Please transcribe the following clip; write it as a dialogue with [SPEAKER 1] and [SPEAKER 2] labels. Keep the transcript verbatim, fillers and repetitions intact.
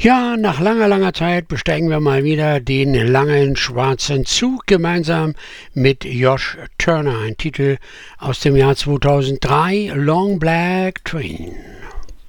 [SPEAKER 1] Ja, nach langer, langer Zeit besteigen wir mal wieder den langen schwarzen Zug gemeinsam mit Josh Turner. Ein Titel aus dem Jahr zweitausenddrei, Long Black Train.